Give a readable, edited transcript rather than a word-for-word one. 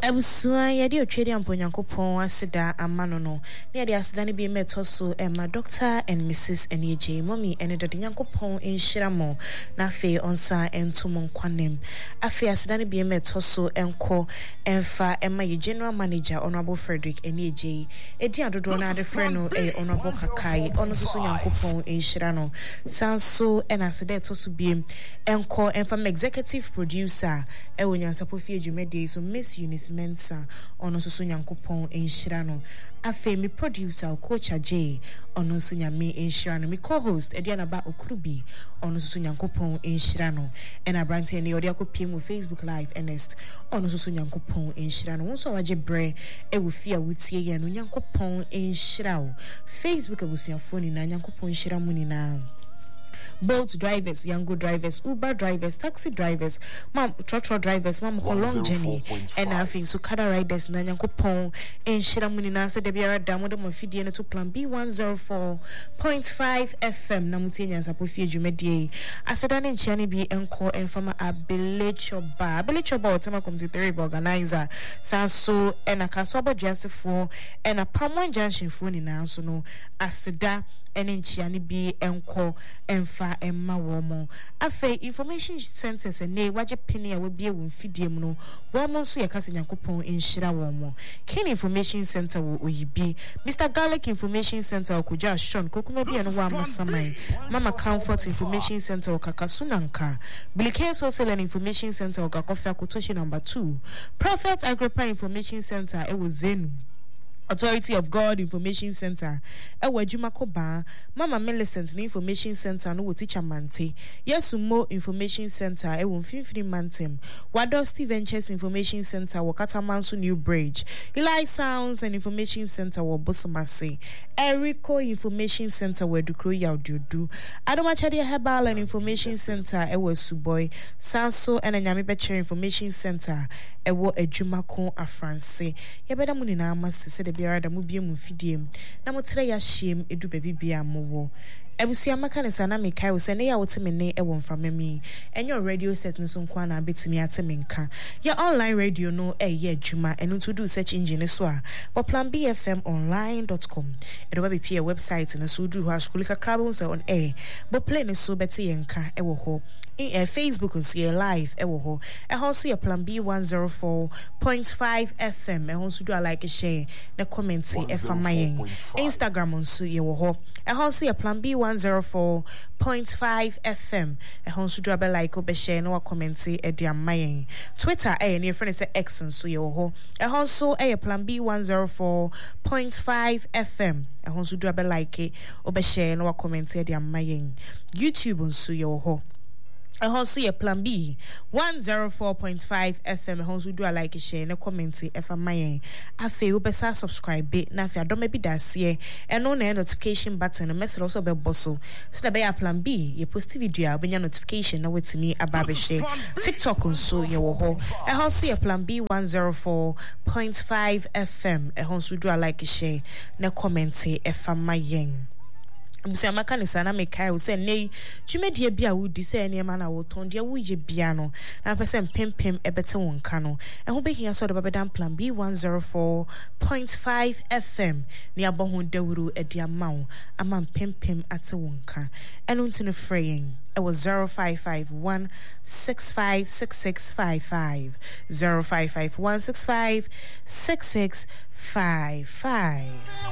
Abusua yɛde otwedi amponyankopɔn aseda amano no na yɛde aseda ne bi meto so Emma Dr. and Mrs. Enyeje mommy ene de nyankopɔn enhyira mo na fe onsa entom nkwanem afi aseda ne bi meto so enko emfa Emma ye general manager honorable Frederick Enyeje edi adodo na ade frɛ no honorable Kakai ono so nyankopɔn enhyira no sanso ena aseda eto so bi enko emfa executive producer ewo nyansapofie dwumadi so Miss Eunice Mensa ono so nyankopɔn enhyira no afi mi producer coach J ono so nyame enhyira no mi co-host Edianaba Okurubi ono so nyankopɔn enhyira no ena brante ne odi akopie mu Facebook live Ernest ono so nyankopɔn enhyira no wonso waje bre ewo fia wutie ye no nyankopɔn enhyira wo Facebook abusuafo ni na nyankopɔn enhyira mu ni na Bolt drivers, Yango drivers, Uber drivers, taxi drivers, trotro drivers, mam long journey, and I think so kada riders na nyankopon enhyira mu ni na se de biara damo de mafidie ne to plan B104.5 FM na mutie nyansapofie dwumedie aseda ne nchia ne bi enko enfama abelechoba otema community organizer sanso ena kaso abodwasefo ena Pamwan Junction fo ni na so no aseda ene nchia ne bi enko emfa emma womo afa information centers ene waje pini a wabie wo mfidie mu no womo so yakase nyankopon enhyira womo kin information center wo oyibi Mr. Garlic information center okuja Sean kokuma bi eno wa masamai Mama Comfort information center okakasunanka Bilike social information center okakofa akotoshi number 2 Prophet Agrippa information center ewo Zenu Authority of God Information Center ewa Jumakoba Mama Millicent Information Center no teacher Mante Yesumo Information Center ewo Mfimfini Mantem Wadosti Ventures Information Center Wakata Mansu New Bridge Eli Sounds and Information Center wo Bosamase Eriko Information Center wo Dukro Yaudiodu Adomachade Herbal and Information Center ewo Suboy Sanso and Nyame Beche Information Center ewo Ejumako Afranse yebeda muni na amase biara da mu bie mu fidiem na motre ya hiem edu baby bia mowo ebusia maka ne sana me kai wo se ne ya woteme ne ewo mframami enyo radio set no so nkwa na betimi ateme nka ya online radio no ye adwuma eno to do search engine so a planbfmonline.com edo ba be website na so do ha skulika krabo so on air bo play ne so beti yenka ewo ho in Facebook is here live ewo ho e ho so ya plan B104.5 FM e ho so do like share na comment e fa mayen Instagram on so ye wo ho e ho so ya plan B104.5 FM e ho so do like obe share no comment e dia mayen Twitter ne friend say X so ye wo ho e ho so e plan B104.5 FM e ho so do like obe share no comment e dia mayen YouTube on so ye wo ho also your plan B 104.5 FM hons do like share na comment efa mayen afi obesa subscribe be na afi adom bi dasie eno na notification button no message also be bosso so that be plan B you post video obenya notification na wetimi ababe share TikTok also ye wo ho also your plan B 104.5 FM hons do like share na comment efa mayen Busia maka ne sana me kai wo se nei dwumedie bia wo di se ne ma na wo ton de wo ye bia no na fa se pempem ebete won ka no e ho behia so de babedam plan B104.5 FM ne abohon dawuru e dia mawo ama pempem ate won ka eno ntine freying it was 0551656655 0551656655